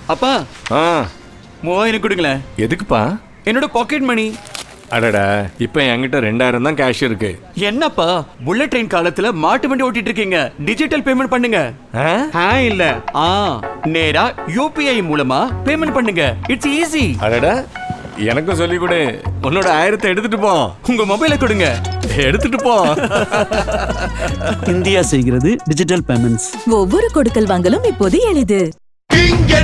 அப்பா ஆ 3000 கொடுங்களேன். எதுக்குப்பா? என்னோட பாக்கெட் மணி. அடடா, இப்போ என்கிட்ட 2000 தான் கேஷ் இருக்கு. என்னப்பா புல்லட் ட்ரெயின் காலத்துல மாட்டு வண்டி ஓட்டிட்டு இருக்கீங்க? டிஜிட்டல் பேமெண்ட் பண்ணுங்க. இல்ல நேரா யூபிஐ மூலமா பேமெண்ட் பண்ணுங்க. It's easy. அடடா, எனக்கும் சொல்லி கொடு. உன்னோட 1000 எடுத்துட்டு போ. உங்க மொபைலை கொடுங்க. எடுத்துட்டு போ. இந்தியா செய்கிறது டிஜிட்டல் பேமெண்ட்ஸ். ஒவ்வொரு கொடுக்கல் வாங்கலும் இப்போது எளிது.